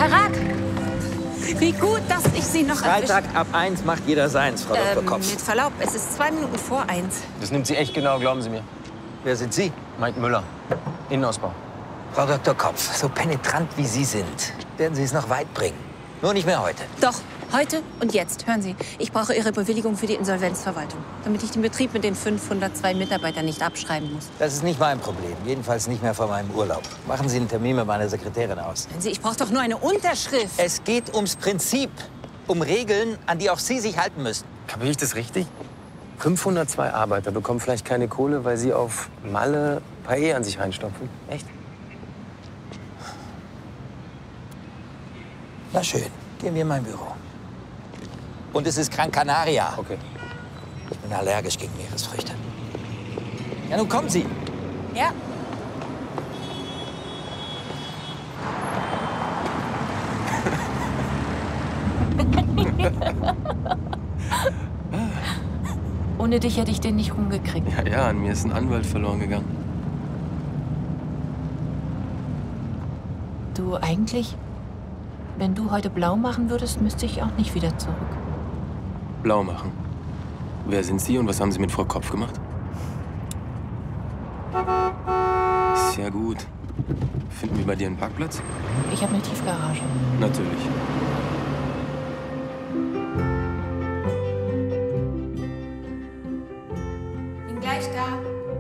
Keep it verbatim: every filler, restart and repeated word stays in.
Herr Rath! Wie gut, dass ich Sie noch Freitag ab eins macht jeder seins, Frau Doktor ähm, Kopf. Mit Verlaub, es ist zwei Minuten vor eins. Das nimmt sie echt genau, glauben Sie mir. Wer sind Sie? Mike Müller, Innenausbau. Frau Doktor Kopf, so penetrant wie Sie sind, werden Sie es noch weit bringen. Nur nicht mehr heute. Doch, heute und jetzt. Hören Sie, ich brauche Ihre Bewilligung für die Insolvenzverwaltung, damit ich den Betrieb mit den fünfhundertzwei Mitarbeitern nicht abschreiben muss. Das ist nicht mein Problem. Jedenfalls nicht mehr vor meinem Urlaub. Machen Sie einen Termin mit meiner Sekretärin aus. Hören Sie, ich brauche doch nur eine Unterschrift. Es geht ums Prinzip. Um Regeln, an die auch Sie sich halten müssen. Kapiere ich das richtig? fünfhundertzwei Arbeiter bekommen vielleicht keine Kohle, weil sie auf Malle ein paar Ehe an sich reinstopfen. Echt? Na schön, gehen wir in mein Büro. Und es ist Gran Canaria. Okay. Ich bin allergisch gegen Meeresfrüchte. Ja, nun kommen Sie. Ja. Ohne dich hätte ich den nicht rumgekriegt. Ja, ja, an mir ist ein Anwalt verloren gegangen. Du, eigentlich, wenn du heute blau machen würdest, müsste ich auch nicht wieder zurück. Blau machen. Wer sind Sie und was haben Sie mit Frau Kopf gemacht? Ist ja gut. Finden wir bei dir einen Parkplatz? Ich habe eine Tiefgarage. Natürlich.